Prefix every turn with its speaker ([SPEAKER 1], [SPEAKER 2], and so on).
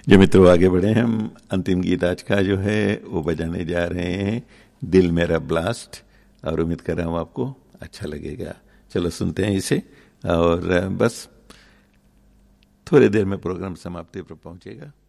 [SPEAKER 1] जो मित्रों आगे बढ़े, हम अंतिम गीत आज का जो है वो बजाने जा रहे हैं, दिल मेरा ब्लास्ट, और उम्मीद कर रहा हूँ आपको अच्छा लगेगा। चलो सुनते हैं इसे, और बस थोड़ी देर में प्रोग्राम समाप्ति पर पहुंचेगा।